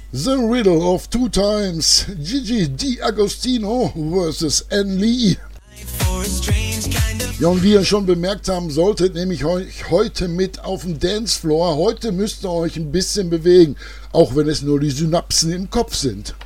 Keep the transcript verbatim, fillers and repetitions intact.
The Riddle of Two Times, Gigi D'Agostino versus Ann Lee. Ja, und wie ihr schon bemerkt haben solltet, nehme ich euch heute mit auf den Dancefloor. Heute müsst ihr euch ein bisschen bewegen, auch wenn es nur die Synapsen im Kopf sind.